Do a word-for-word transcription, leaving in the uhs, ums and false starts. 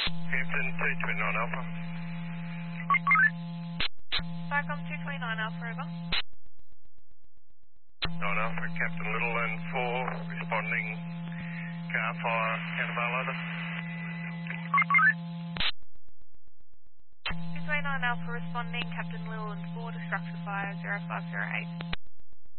Captain two twenty-nine Alpha. Starcom two twenty-nine Alpha, over. nine Alpha, Captain Little and four, responding, car fire, Cantervale over. two twenty-nine Alpha responding, Captain Little and four to structure fire zero five zero eight.